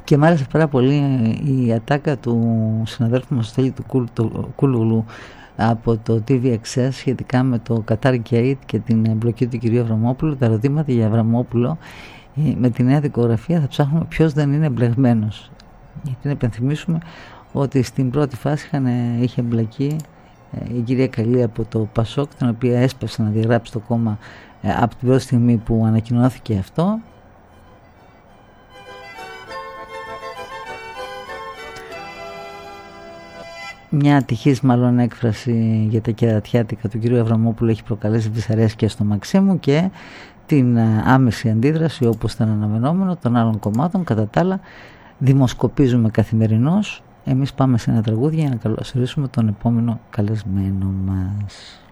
Και μ' άρεσε πάρα πολύ η ατάκα του συναδέλφου μας Στέλιου του Κούλογλου από το TVXS σχετικά με το Qatar Gate και την εμπλοκή του κυρίου Αβραμόπουλου. Τα ερωτήματα για Αβραμόπουλο με τη νέα δικογραφία θα ψάχνουμε ποιος δεν είναι εμπλεγμένος. Γιατί να υπενθυμίσουμε ότι στην πρώτη φάση είχε εμπλακεί η κυρία Καλή από το Πασόκ, την οποία έσπευσε να διαγράψει το κόμμα από την πρώτη στιγμή που ανακοινώθηκε αυτό. Μια ατυχής μάλλον έκφραση για τα κερατιάτικα του κυρίου Αβραμόπουλου έχει προκαλέσει δυσαρέσκεια στο Μαξίμου και την άμεση αντίδραση, όπως ήταν αναμενόμενο, των άλλων κομμάτων. Κατά τα άλλα, δημοσκοπίζουμε καθημερινώς. Εμείς πάμε σε ένα τραγούδι για να καλωσορίσουμε τον επόμενο καλεσμένο μας.